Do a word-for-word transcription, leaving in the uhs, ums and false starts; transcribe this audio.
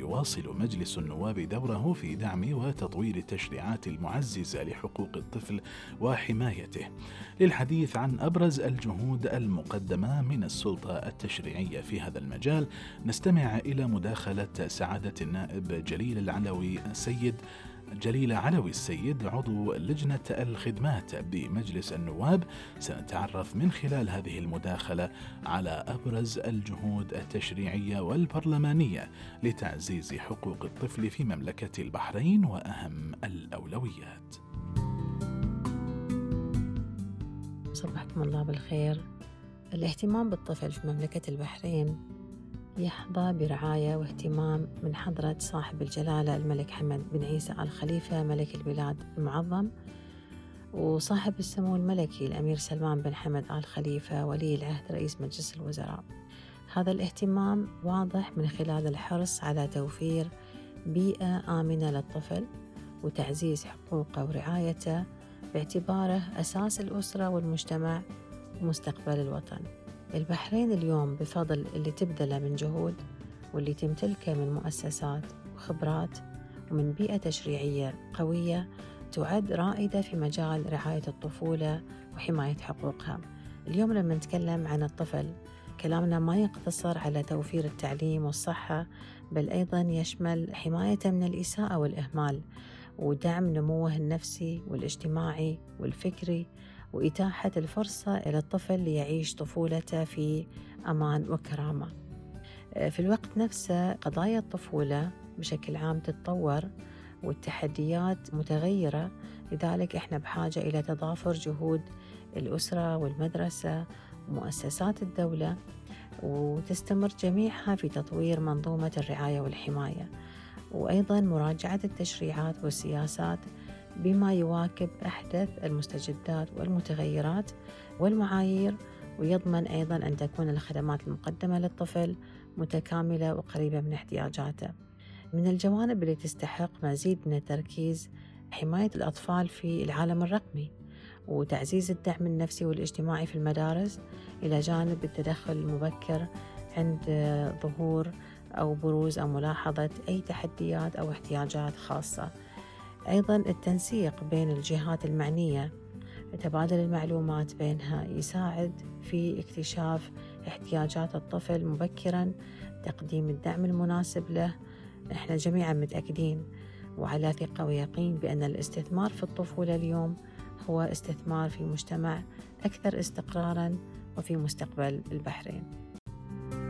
يواصل مجلس النواب دوره في دعم وتطوير التشريعات المعززة لحقوق الطفل وحمايته. للحديث عن أبرز الجهود المقدمة من السلطة التشريعية في هذا المجال، نستمع إلى مداخلة سعادة النائب جليل العلوي السيد جليل علوي السيد عضو لجنة الخدمات بمجلس النواب. سنتعرف من خلال هذه المداخلة على أبرز الجهود التشريعية والبرلمانية لتعزيز حقوق الطفل في مملكة البحرين وأهم الأولويات. صبحكم الله بالخير. الاهتمام بالطفل في مملكة البحرين يحظى برعاية واهتمام من حضرة صاحب الجلالة الملك حمد بن عيسى آل خليفة ملك البلاد المعظم، وصاحب السمو الملكي الأمير سلمان بن حمد آل خليفة ولي العهد رئيس مجلس الوزراء. هذا الاهتمام واضح من خلال الحرص على توفير بيئة آمنة للطفل وتعزيز حقوقه ورعايته باعتباره أساس الأسرة والمجتمع ومستقبل الوطن. البحرين اليوم بفضل اللي تبذله من جهود واللي تمتلكه من مؤسسات وخبرات ومن بيئة تشريعية قوية تعد رائدة في مجال رعاية الطفولة وحماية حقوقها. اليوم لما نتكلم عن الطفل كلامنا ما يقتصر على توفير التعليم والصحة، بل أيضا يشمل حمايته من الإساءة والإهمال ودعم نموه النفسي والاجتماعي والفكري وإتاحة الفرصة إلى الطفل ليعيش طفولته في أمان وكرامة. في الوقت نفسه قضايا الطفولة بشكل عام تتطور والتحديات متغيرة، لذلك إحنا بحاجة إلى تضافر جهود الأسرة والمدرسة ومؤسسات الدولة، وتستمر جميعها في تطوير منظومة الرعاية والحماية، وأيضا مراجعة التشريعات والسياسات بما يواكب أحدث المستجدات والمتغيرات والمعايير، ويضمن أيضا أن تكون الخدمات المقدمة للطفل متكاملة وقريبة من احتياجاته. من الجوانب اللي تستحق مزيد من التركيز حماية الأطفال في العالم الرقمي وتعزيز الدعم النفسي والاجتماعي في المدارس، إلى جانب التدخل المبكر عند ظهور أو بروز أو ملاحظة أي تحديات أو احتياجات خاصة. أيضاً التنسيق بين الجهات المعنية، تبادل المعلومات بينها يساعد في اكتشاف احتياجات الطفل مبكراً، تقديم الدعم المناسب له. إحنا جميعاً متأكدين وعلى ثقة ويقين بأن الاستثمار في الطفولة اليوم هو استثمار في مجتمع أكثر استقراراً وفي مستقبل البحرين.